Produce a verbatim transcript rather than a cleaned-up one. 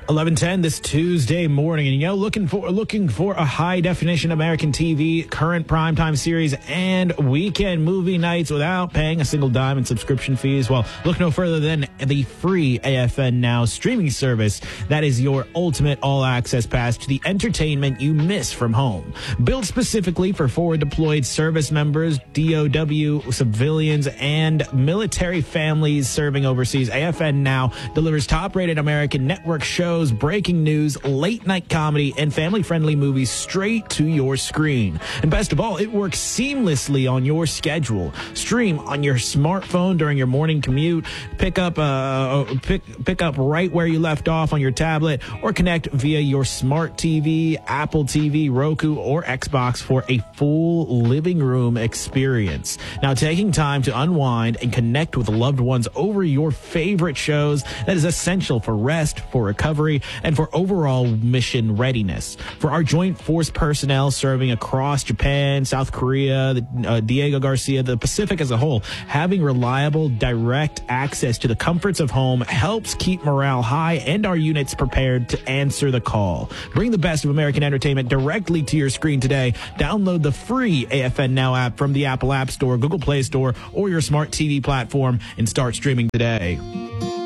eleven ten this Tuesday morning, and you know, looking for looking for a high definition American T V, current primetime series, and weekend movie nights without paying a single dime in subscription fees. Well, look no further than the free A F N Now streaming service that is your ultimate all-access pass to the entertainment you miss from home. Built specifically for forward deployed service members, D O W civilians, and military families serving overseas, A F N Now delivers top-rated American network shows, breaking news, late-night comedy, and family-friendly movies straight to your screen. And best of all, it works seamlessly on your schedule. Stream on your smartphone during your morning commute, pick up uh, pick, pick up right where you left off on your tablet, or connect via your smart T V, Apple T V, Roku, or Xbox for a full living room experience. Now, taking time to unwind and connect with loved ones over your favorite shows, that is essential for rest, for recovery, and for overall mission readiness. For our joint force personnel serving across Japan, South Korea, uh, Diego Garcia, the Pacific as a whole, having reliable, direct access to the comforts of home helps keep morale high and our units prepared to answer the call. Bring the best of American entertainment directly to your screen today. Download the free A F N Now app from the Apple App Store, Google Play Store, or your smart T V platform and start streaming today.